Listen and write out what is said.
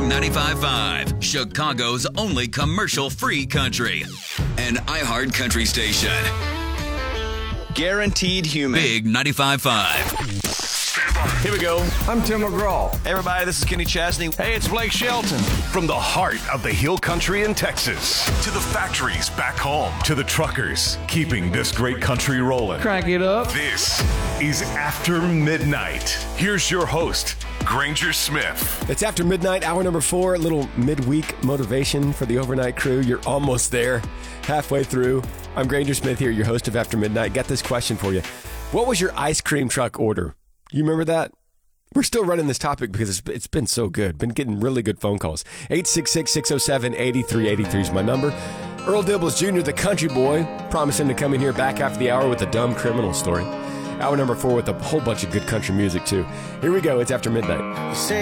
95.5, Chicago's only commercial-free country. An iHeart country station. Guaranteed human. Big 95.5. Here we go. I'm Tim McGraw. Hey, everybody, this is Kenny Chesney. Hey, it's Blake Shelton. From the heart of the hill country in Texas to the factories back home to the truckers keeping this great country rolling. Crank it up. This is After Midnight. Here's your host, Granger Smith. It's After Midnight, hour number 4, a little midweek motivation for the overnight crew. You're almost there, halfway through. I'm Granger Smith here, your host of After Midnight. Got this question for you. What was your ice cream truck order? You remember that? We're still running this topic because it's been so good. Been getting really good phone calls. 866-607-8383 is my number. Earl Dibbles Jr., the country boy, promising to come in here back after the hour with a dumb criminal story. Hour number 4 with a whole bunch of good country music, too. Here we go. It's After Midnight.